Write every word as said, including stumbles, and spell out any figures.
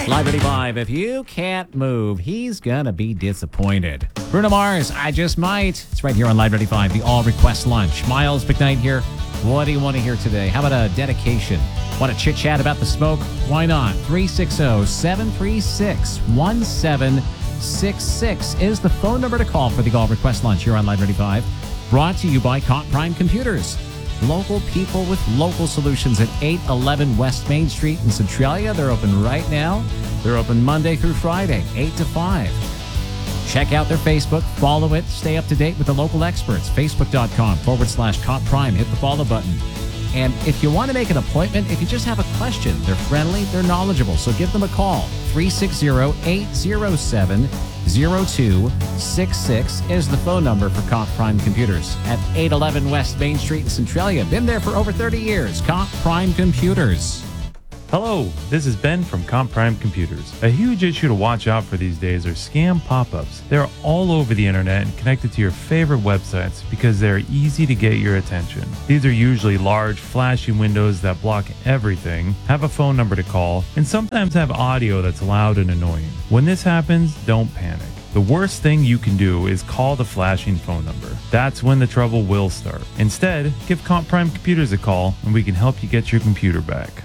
Live eighty-five. If you can't move, he's gonna be disappointed. Bruno Mars, I Just Might. It's right here on Live eighty-five, the All Request Lunch. Miles McKnight here. What do you want to hear today? How about a dedication? Want to chit chat about the smoke? Why not? three six zero, seven three six, one seven six six is the phone number to call for the All Request Lunch here on Live eighty-five. Brought to you by Comp Prime Computers. Local people with local solutions at eight eleven West Main Street in Centralia. They're open right now. They're open Monday through Friday, eight to five. Check out their Facebook, follow it, stay up to date with the local experts. Facebook.com forward slash Comp Prime. Hit the follow button. And if you want to make an appointment, if you just have a question, they're friendly, they're knowledgeable. So give them a call. three six zero, eight zero seven, zero two six six is the phone number for Comp Prime Computers at eight eleven West Main Street in Centralia. Been there for over thirty years. Comp Prime Computers. Hello, this is Ben from Comp Prime Computers. A huge issue to watch out for these days are scam pop-ups. They're all over the internet and connected to your favorite websites because they're easy to get your attention. These are usually large, flashy windows that block everything, have a phone number to call, and sometimes have audio that's loud and annoying. When this happens, don't panic. The worst thing you can do is call the flashing phone number. That's when the trouble will start. Instead, give Comp Prime Computers a call and we can help you get your computer back.